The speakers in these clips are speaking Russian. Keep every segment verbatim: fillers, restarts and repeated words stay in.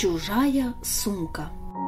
Чужая сумка.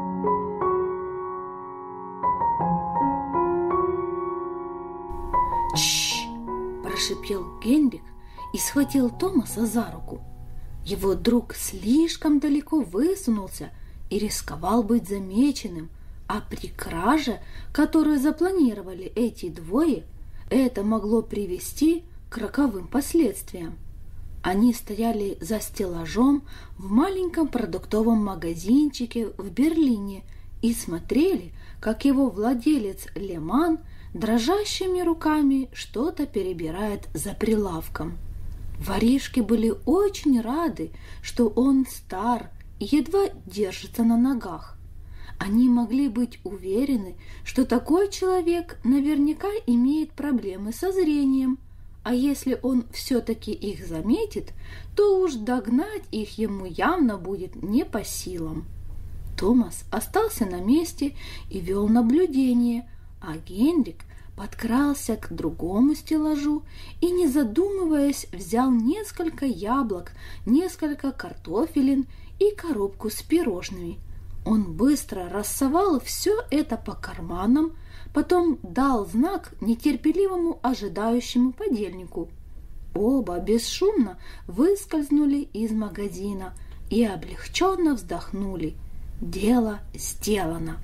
«Тш!» – прошипел Генрик и схватил Томаса за руку. Его друг слишком далеко высунулся и рисковал быть замеченным, а при краже, которую запланировали эти двое, это могло привести к роковым последствиям. Они стояли за стеллажом в маленьком продуктовом магазинчике в Берлине и смотрели, как его владелец Леман дрожащими руками что-то перебирает за прилавком. Воришки были очень рады, что он стар и едва держится на ногах. Они могли быть уверены, что такой человек наверняка имеет проблемы со зрением, а если он все-таки их заметит, то уж догнать их ему явно будет не по силам. Томас остался на месте и вел наблюдение, а Генрик подкрался к другому стеллажу и, не задумываясь, взял несколько яблок, несколько картофелин и коробку с пирожными. Он быстро рассовал все это по карманам, потом дал знак нетерпеливому ожидающему подельнику. Оба бесшумно выскользнули из магазина и облегченно вздохнули. Дело сделано.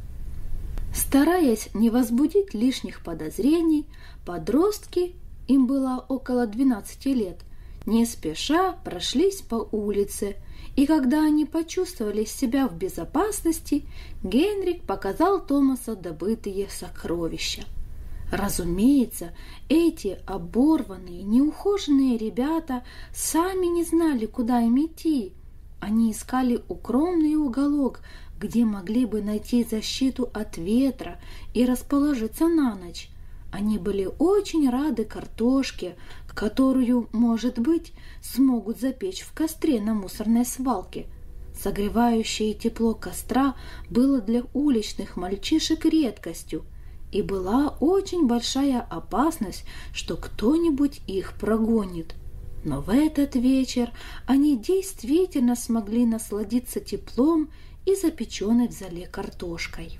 Стараясь не возбудить лишних подозрений, подростки, им было около двенадцати лет, не спеша прошлись по улице, и когда они почувствовали себя в безопасности, Генрик показал Томасу добытые сокровища. Разумеется, эти оборванные, неухоженные ребята сами не знали, куда им идти. Они искали укромный уголок, где могли бы найти защиту от ветра и расположиться на ночь. Они были очень рады картошке, которую, может быть, смогут запечь в костре на мусорной свалке. Согревающее тепло костра было для уличных мальчишек редкостью, и была очень большая опасность, что кто-нибудь их прогонит. Но в этот вечер они действительно смогли насладиться теплом и запеченной в зале картошкой.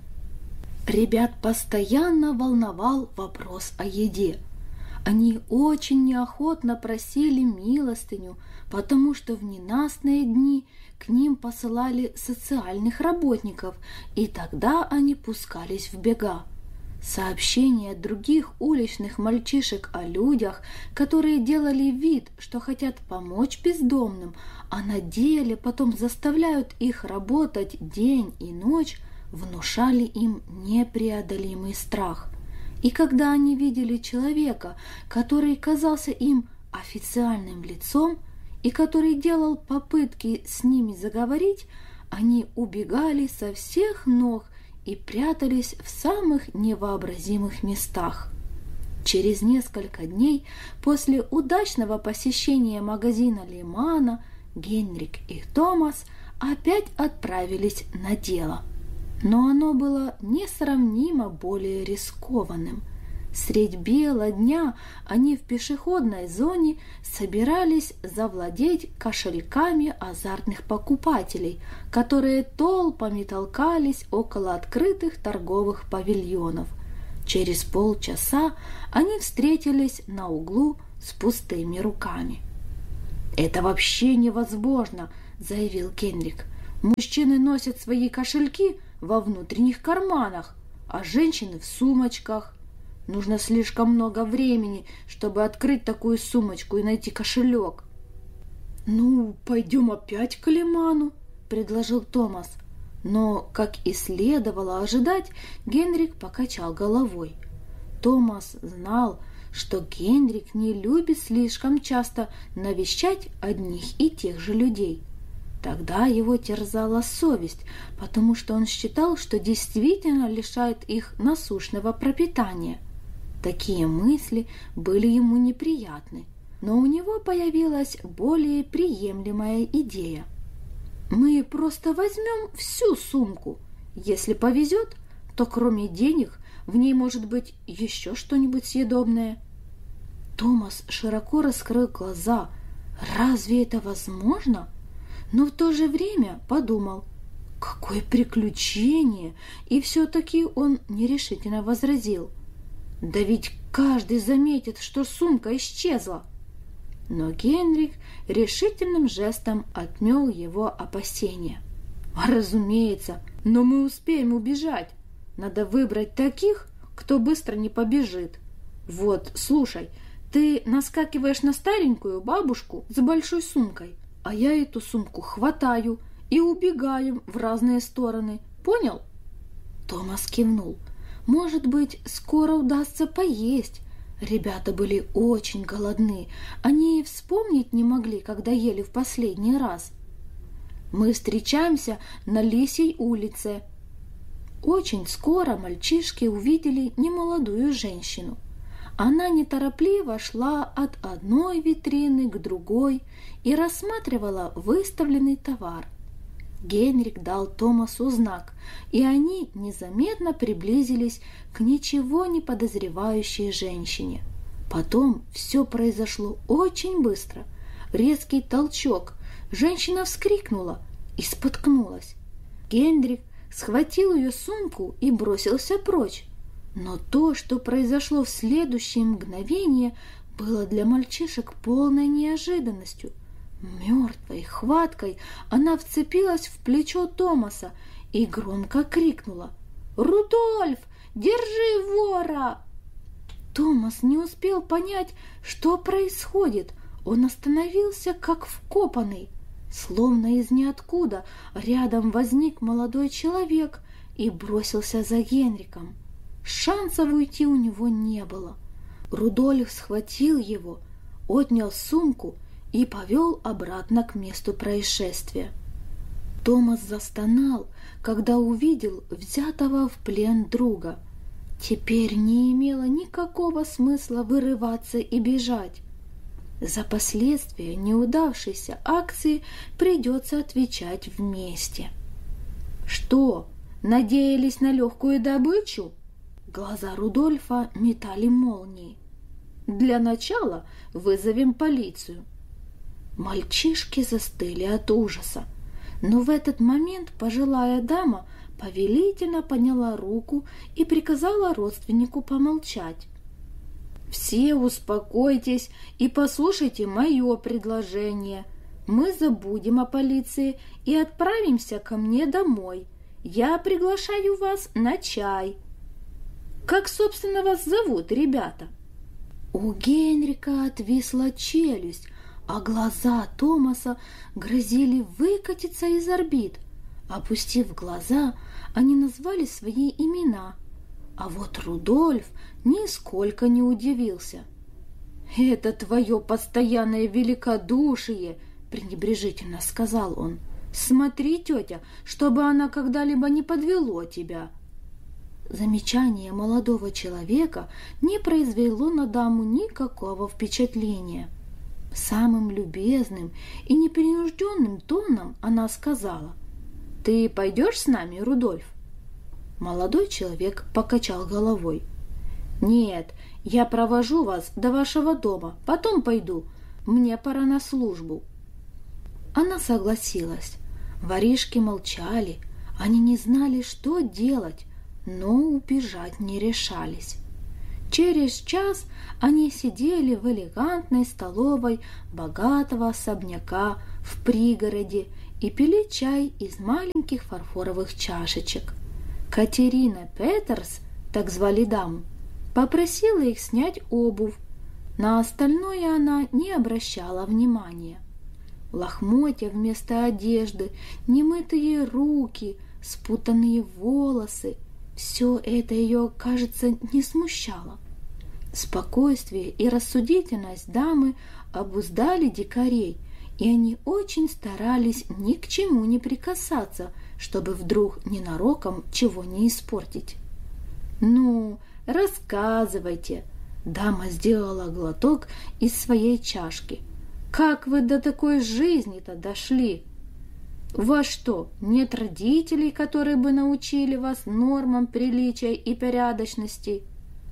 Ребят постоянно волновал вопрос о еде. Они очень неохотно просили милостыню, потому что в ненастные дни к ним посылали социальных работников, и тогда они пускались в бега. Сообщения других уличных мальчишек о людях, которые делали вид, что хотят помочь бездомным, а на деле потом заставляют их работать день и ночь, внушали им непреодолимый страх. И когда они видели человека, который казался им официальным лицом и который делал попытки с ними заговорить, они убегали со всех ног и прятались в самых невообразимых местах. Через несколько дней после удачного посещения магазина Лемана Генрик и Томас опять отправились на дело. Но оно было несравнимо более рискованным. Средь бела дня они в пешеходной зоне собирались завладеть кошельками азартных покупателей, которые толпами толкались около открытых торговых павильонов. Через полчаса они встретились на углу с пустыми руками. «Это вообще невозможно», — заявил Генрик. «Мужчины носят свои кошельки во внутренних карманах, а женщины в сумочках. Нужно слишком много времени, чтобы открыть такую сумочку и найти кошелек». «Ну, пойдем опять к Леману», — предложил Томас. Но, как и следовало ожидать, Генрик покачал головой. Томас знал, что Генрик не любит слишком часто навещать одних и тех же людей. Тогда его терзала совесть, потому что он считал, что действительно лишает их насущного пропитания. Такие мысли были ему неприятны, но у него появилась более приемлемая идея. «Мы просто возьмем всю сумку. Если повезет, то кроме денег в ней может быть еще что-нибудь съедобное». Томас широко раскрыл глаза. Разве это возможно? Но в то же время подумал, Какое приключение! И все-таки он нерешительно возразил. Да ведь каждый заметит, что сумка исчезла. Но Генрих решительным жестом отмел его опасения. Разумеется, но мы успеем убежать. Надо выбрать таких, кто быстро не побежит. Вот, слушай, ты наскакиваешь на старенькую бабушку с большой сумкой, а я эту сумку хватаю и убегаем в разные стороны. Понял? Томас кивнул. Может быть, скоро удастся поесть. Ребята были очень голодны. Они и вспомнить не могли, когда ели в последний раз. Мы встречаемся на Лисьей улице. Очень скоро мальчишки увидели немолодую женщину. Она неторопливо шла от одной витрины к другой и рассматривала выставленный товар. Генрих дал Томасу знак, и они незаметно приблизились к ничего не подозревающей женщине. Потом все произошло очень быстро. Резкий толчок. Женщина вскрикнула и споткнулась. Генрих схватил ее сумку и бросился прочь. Но то, что произошло в следующее мгновение, было для мальчишек полной неожиданностью. Мертвой хваткой она вцепилась в плечо Томаса и громко крикнула: «Рудольф, держи вора!» Томас не успел понять, что происходит. Он остановился, как вкопанный. Словно из ниоткуда рядом возник молодой человек и бросился за Генрихом. Шансов уйти у него не было. Рудольф схватил его, отнял сумку и повел обратно к месту происшествия. Томас застонал, когда увидел взятого в плен друга. Теперь не имело никакого смысла вырываться и бежать. За последствия неудавшейся акции придется отвечать вместе. Что, надеялись на легкую добычу? Глаза Рудольфа метали молнии. Для начала вызовем полицию. Мальчишки застыли от ужаса, но в этот момент пожилая дама повелительно подняла руку и приказала родственнику помолчать. «Все успокойтесь и послушайте мое предложение. Мы забудем о полиции и отправимся ко мне домой. Я приглашаю вас на чай. Как, собственно, вас зовут, ребята?» У Генриха отвисла челюсть, а глаза Томаса грозили выкатиться из орбит. Опустив глаза, они назвали свои имена. А вот Рудольф нисколько не удивился. «Это твое постоянное великодушие!» – пренебрежительно сказал он. «Смотри, тетя, чтобы она когда-либо не подвело тебя!» Замечание молодого человека не произвело на даму никакого впечатления. Самым любезным и непринужденным тоном она сказала: «Ты пойдешь с нами, Рудольф?» Молодой человек покачал головой. «Нет, я провожу вас до вашего дома, потом пойду. Мне пора на службу». Она согласилась. Воришки молчали, они не знали, что делать, но убежать не решались. Через час они сидели в элегантной столовой богатого особняка в пригороде и пили чай из маленьких фарфоровых чашечек. Катерина Петерс, так звали даму, попросила их снять обувь. На остальное она не обращала внимания. Лохмотья вместо одежды, немытые руки, спутанные волосы – все это ее, кажется, не смущало. Спокойствие и рассудительность дамы обуздали дикарей, и они очень старались ни к чему не прикасаться, чтобы вдруг ненароком чего не испортить. «Ну, рассказывайте!» Дама сделала глоток из своей чашки. «Как вы до такой жизни-то дошли? У вас что, нет родителей, которые бы научили вас нормам приличия и порядочности?»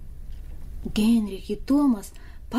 Генрих и Томас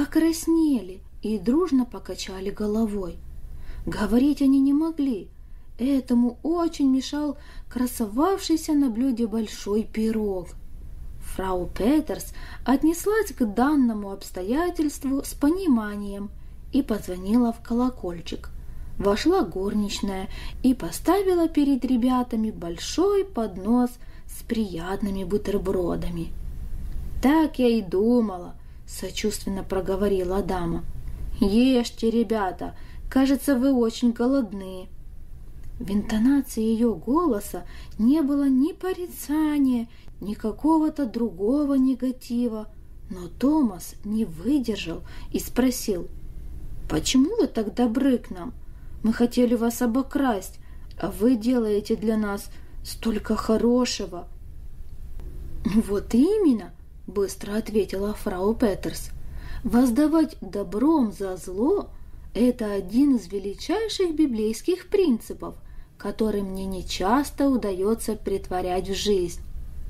покраснели и дружно покачали головой. Говорить они не могли. этому очень мешал красовавшийся на блюде большой пирог. Фрау Петерс отнеслась к данному обстоятельству с пониманием и позвонила в колокольчик. Вошла горничная и поставила перед ребятами большой поднос с приятными бутербродами. «Так я и думала», — сочувственно проговорила дама. «Ешьте, ребята, кажется, вы очень голодны». В интонации ее голоса не было ни порицания, ни какого-то другого негатива, но Томас не выдержал и спросил: «Почему вы так добры к нам? Мы хотели вас обокрасть, а вы делаете для нас столько хорошего». «Вот именно», — быстро ответила фрау Петерс, «воздавать добром за зло — это один из величайших библейских принципов, который мне нечасто удается претворять в жизнь».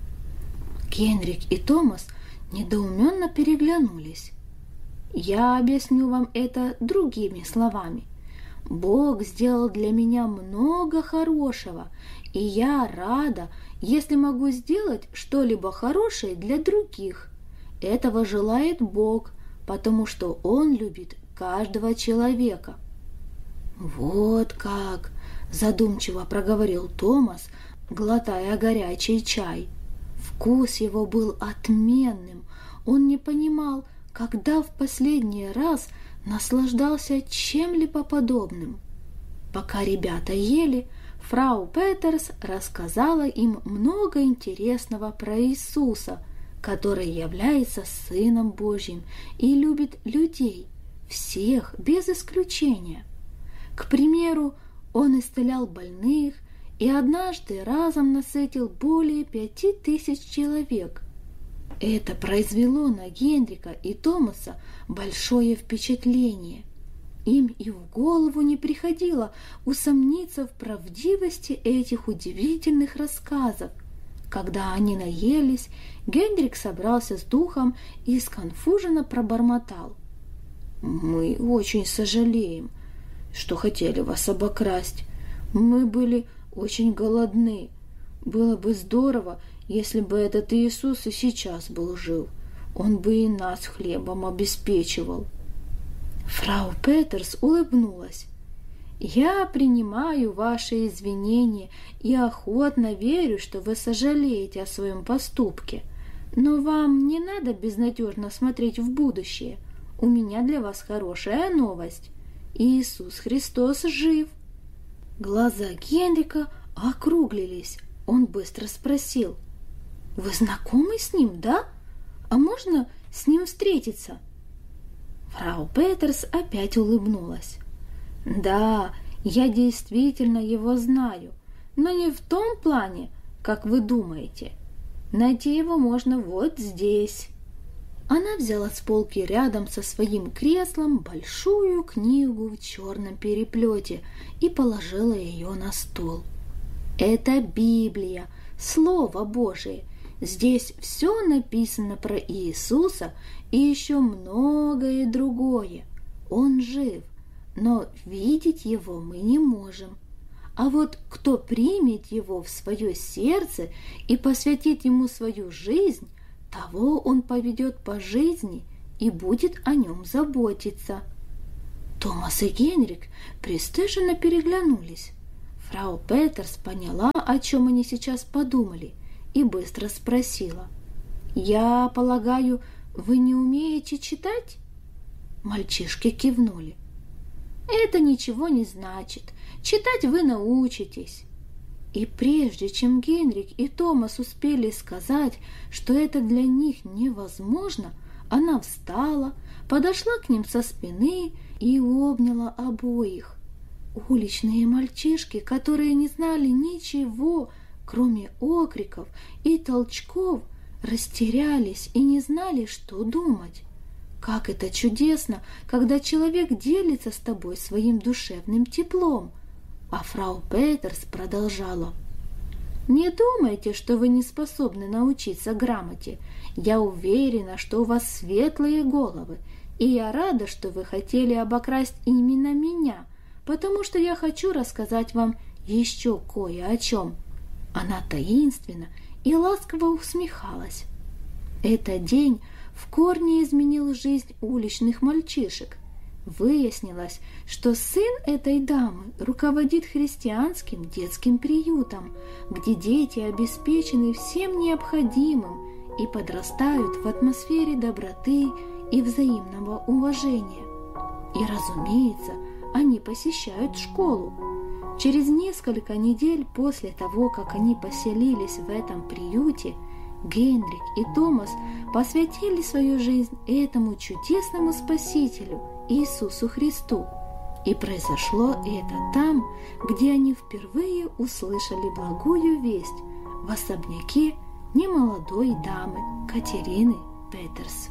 Генрик и Томас недоуменно переглянулись. «Я объясню вам это другими словами. Бог сделал для меня много хорошего, и я рада, если могу сделать что-либо хорошее для других. Этого желает Бог, потому что Он любит каждого человека». «Вот как!» – задумчиво проговорил Томас, глотая горячий чай. Вкус его был отменным. Он не понимал, когда в последний раз наслаждался чем-либо подобным. Пока ребята ели, фрау Петерс рассказала им много интересного про Иисуса, который является Сыном Божьим и любит людей, всех без исключения. К примеру, он исцелял больных и однажды разом насытил более пяти тысяч человек. Это произвело на Генрика и Томаса большое впечатление. Им и в голову не приходило усомниться в правдивости этих удивительных рассказов. Когда они наелись, Генрик собрался с духом и сконфуженно пробормотал: «Мы очень сожалеем, что хотели вас обокрасть. Мы были очень голодны. Было бы здорово, если бы этот Иисус и сейчас был жив. Он бы и нас хлебом обеспечивал». Фрау Петерс улыбнулась. «Я принимаю ваши извинения и охотно верю, что вы сожалеете о своем поступке. Но вам не надо безнадежно смотреть в будущее. У меня для вас хорошая новость. Иисус Христос жив». Глаза Генрика округлились. Он быстро спросил: «Вы знакомы с ним, да? А можно с ним встретиться?» Фрау Петерс опять улыбнулась. «Да, я действительно его знаю, но не в том плане, как вы думаете. Найти его можно вот здесь». Она взяла с полки рядом со своим креслом большую книгу в черном переплете и положила ее на стол. «Это Библия, Слово Божие. Здесь все написано про Иисуса и еще многое другое. Он жив, но видеть его мы не можем. А вот кто примет его в свое сердце и посвятит ему свою жизнь, того он поведет по жизни и будет о нем заботиться». Томас и Генрик пристыженно переглянулись. Фрау Петерс поняла, о чем они сейчас подумали, и быстро спросила: «Я полагаю, вы не умеете читать?» Мальчишки кивнули. «Это ничего не значит. Читать вы научитесь». И прежде чем Генрик и Томас успели сказать, что это для них невозможно, она встала, подошла к ним со спины и обняла обоих. Уличные мальчишки, которые не знали ничего, кроме окриков и толчков, растерялись и не знали, что думать. Как это чудесно, когда человек делится с тобой своим душевным теплом. А фрау Петерс продолжала: «Не думайте, что вы не способны научиться грамоте. Я уверена, что у вас светлые головы, и я рада, что вы хотели обокрасть именно меня, потому что я хочу рассказать вам еще кое о чем. Она таинственно и ласково усмехалась. Этот день в корне изменил жизнь уличных мальчишек. Выяснилось, что сын этой дамы руководит христианским детским приютом, где дети обеспечены всем необходимым и подрастают в атмосфере доброты и взаимного уважения. И, разумеется, они посещают школу. Через несколько недель после того, как они поселились в этом приюте, Генрих и Томас посвятили свою жизнь этому чудесному Спасителю, Иисусу Христу. И произошло это там, где они впервые услышали благую весть в особняке немолодой дамы Катерины Петерс.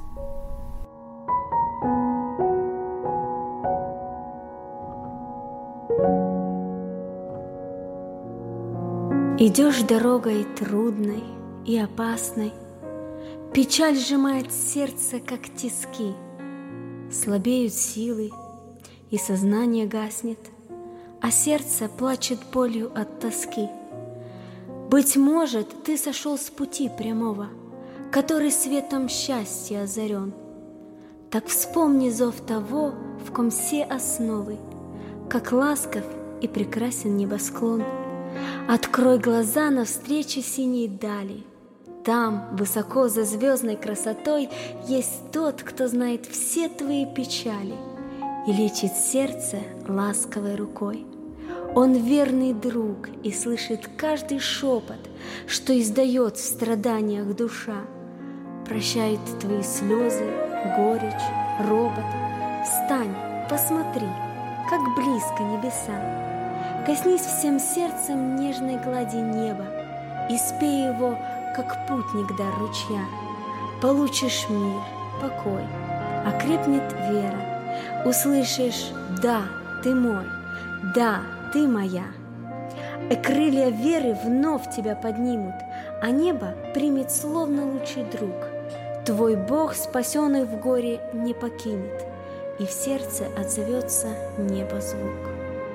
Идешь дорогой трудной и опасной, печаль сжимает сердце, как тиски, слабеют силы, и сознание гаснет, а сердце плачет болью от тоски. Быть может, ты сошел с пути прямого, который светом счастья озарен. Так вспомни зов того, в ком все основы, как ласков и прекрасен небосклон. Открой глаза навстречу синей дали. Там, высоко за звездной красотой, есть тот, кто знает все твои печали и лечит сердце ласковой рукой. Он верный друг и слышит каждый шепот, что издает в страданиях душа. Прощает твои слезы, горечь, робот. Встань, посмотри, как близко небеса. Коснись всем сердцем нежной глади неба и спей его, как путник дар ручья. Получишь мир, покой, окрепнет вера. Услышишь: «Да, ты мой, да, ты моя». И крылья веры вновь тебя поднимут, а небо примет словно лучший друг. Твой Бог, спасенный в горе, не покинет, и в сердце отзовется небо звук.